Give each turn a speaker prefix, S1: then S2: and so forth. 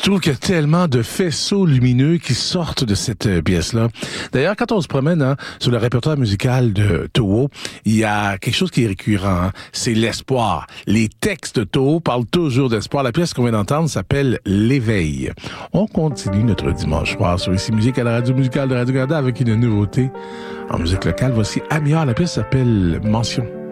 S1: trouve qu'il y a tellement de faisceaux lumineux qui sortent de cette pièce-là. D'ailleurs, quand on se promène sur le répertoire musical de Toho, il y a quelque chose qui est récurrent, c'est l'espoir. Les textes de Toho parlent toujours d'espoir. La pièce qu'on vient d'entendre s'appelle L'éveil. On continue notre dimanche soir sur Ici Musique à la radio musicale de Radio-Canada avec une nouveauté en musique locale. Voici Amiard, la pièce s'appelle Mention.